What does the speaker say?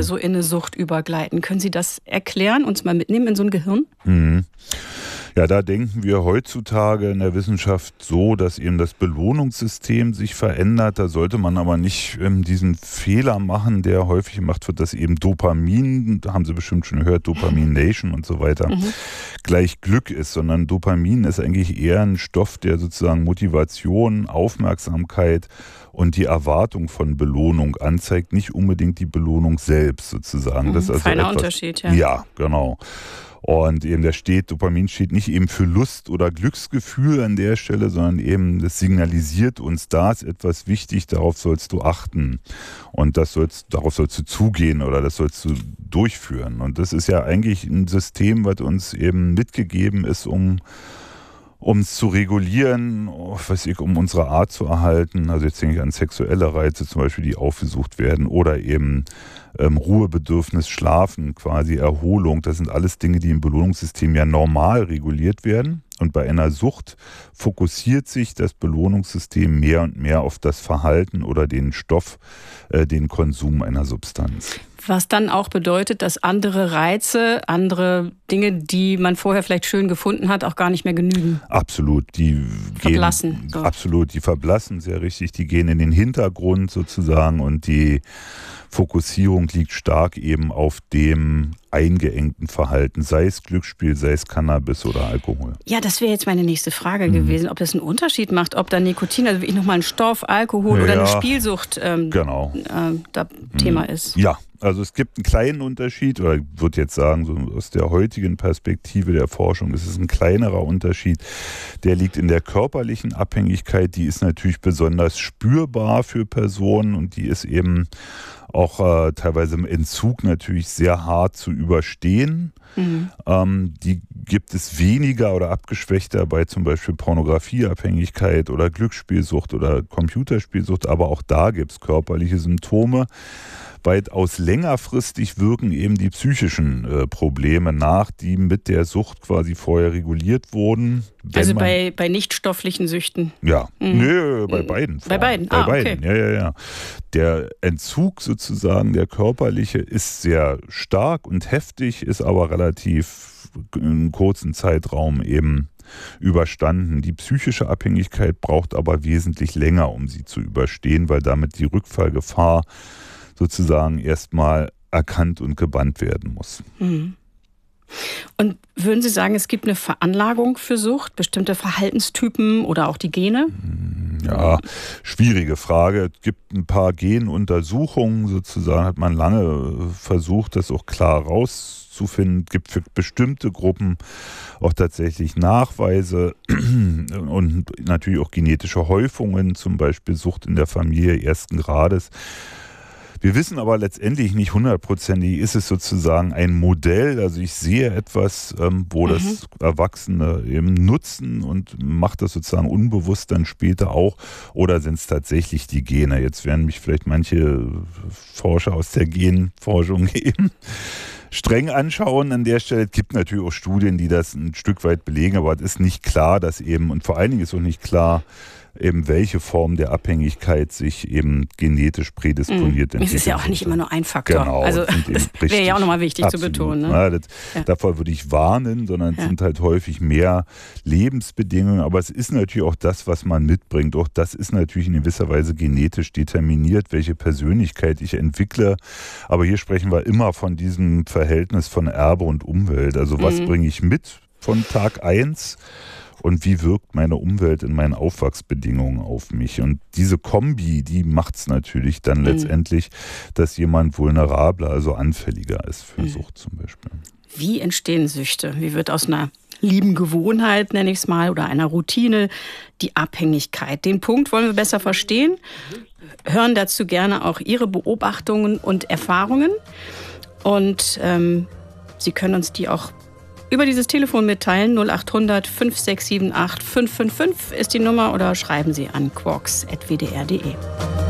so in eine Sucht übergleiten. Können Sie das erklären, uns mal mitnehmen in so ein Gehirn? Ja, da denken wir heutzutage in der Wissenschaft so, dass eben das Belohnungssystem sich verändert. Da sollte man aber nicht diesen Fehler machen, der häufig gemacht wird, dass eben Dopamin, da haben Sie bestimmt schon gehört, Dopamination und so weiter, gleich Glück ist, sondern Dopamin ist eigentlich eher ein Stoff, der sozusagen Motivation, Aufmerksamkeit und die Erwartung von Belohnung anzeigt, nicht unbedingt die Belohnung selbst sozusagen. Das ist also feiner Unterschied, ja. Ja, genau. Und eben Dopamin steht nicht eben für Lust oder Glücksgefühl an der Stelle, sondern eben, das signalisiert uns, da ist etwas wichtig, darauf sollst du achten. Und darauf sollst du zugehen oder das sollst du durchführen. Und das ist ja eigentlich ein System, was uns eben mitgegeben ist, um es zu regulieren, um unsere Art zu erhalten. Also jetzt denke ich an sexuelle Reize zum Beispiel, die aufgesucht werden oder eben Ruhebedürfnis, Schlafen, quasi Erholung. Das sind alles Dinge, die im Belohnungssystem ja normal reguliert werden. Und bei einer Sucht fokussiert sich das Belohnungssystem mehr und mehr auf das Verhalten oder den Stoff, den Konsum einer Substanz. Was dann auch bedeutet, dass andere Reize, andere Dinge, die man vorher vielleicht schön gefunden hat, auch gar nicht mehr genügen. Absolut. Die verblassen. Absolut, die verblassen, sehr richtig. Die gehen in den Hintergrund sozusagen und die Fokussierung liegt stark eben auf dem eingeengten Verhalten, sei es Glücksspiel, sei es Cannabis oder Alkohol. Ja, das wäre jetzt meine nächste Frage gewesen, ob das einen Unterschied macht, ob da Nikotin, also wirklich nochmal ein Stoff, Alkohol oder eine Spielsucht Thema ist. Ja, also es gibt einen kleinen Unterschied, oder ich würde jetzt sagen, so aus der heutigen Perspektive der Forschung ist es ein kleinerer Unterschied. Der liegt in der körperlichen Abhängigkeit, die ist natürlich besonders spürbar für Personen und die ist eben auch teilweise im Entzug natürlich sehr hart zu überstehen. Die gibt es weniger oder abgeschwächter bei zum Beispiel Pornografieabhängigkeit oder Glücksspielsucht oder Computerspielsucht, aber auch da gibt es körperliche Symptome. Weitaus längerfristig wirken eben die psychischen Probleme nach, die mit der Sucht quasi vorher reguliert wurden. Also bei nichtstofflichen Süchten? Ja, bei beiden. Bei beiden? Bei beiden, okay. Ja. Der Entzug sozusagen, der körperliche, ist sehr stark und heftig, ist aber relativ in einem kurzen Zeitraum eben überstanden. Die psychische Abhängigkeit braucht aber wesentlich länger, um sie zu überstehen, weil damit die Rückfallgefahr sozusagen erstmal erkannt und gebannt werden muss. Und würden Sie sagen, es gibt eine Veranlagung für Sucht, bestimmte Verhaltenstypen oder auch die Gene? Ja, schwierige Frage. Es gibt ein paar Genuntersuchungen, sozusagen hat man lange versucht, das auch klar rauszufinden. Es gibt für bestimmte Gruppen auch tatsächlich Nachweise und natürlich auch genetische Häufungen, zum Beispiel Sucht in der Familie ersten Grades. Wir wissen aber letztendlich nicht hundertprozentig, ist es sozusagen ein Modell, also ich sehe etwas, wo das Erwachsene eben nutzen und macht das sozusagen unbewusst dann später auch, oder sind es tatsächlich die Gene? Jetzt werden mich vielleicht manche Forscher aus der Genforschung eben streng anschauen an der Stelle. Es gibt natürlich auch Studien, die das ein Stück weit belegen, aber es ist nicht klar, dass eben, und vor allen Dingen ist auch nicht klar, eben welche Form der Abhängigkeit sich eben genetisch prädisponiert entwickelt. Es ist ja auch nicht immer nur ein Faktor. Genau, also wäre ja auch nochmal wichtig zu betonen. Ne? Davor würde ich warnen, sondern es sind halt häufig mehr Lebensbedingungen. Aber es ist natürlich auch das, was man mitbringt. Auch das ist natürlich in gewisser Weise genetisch determiniert, welche Persönlichkeit ich entwickle. Aber hier sprechen wir immer von diesem Verhältnis von Erbe und Umwelt. Also was bringe ich mit von Tag 1? Und wie wirkt meine Umwelt in meinen Aufwachsbedingungen auf mich? Und diese Kombi, die macht es natürlich dann letztendlich, dass jemand vulnerabler, also anfälliger ist für Sucht zum Beispiel. Wie entstehen Süchte? Wie wird aus einer lieben Gewohnheit, nenne ich es mal, oder einer Routine die Abhängigkeit? Den Punkt wollen wir besser verstehen. Hören dazu gerne auch Ihre Beobachtungen und Erfahrungen. Und Sie können uns die auch über dieses Telefon mitteilen. 0800 5678 555 ist die Nummer oder schreiben Sie an quarks@wdr.de.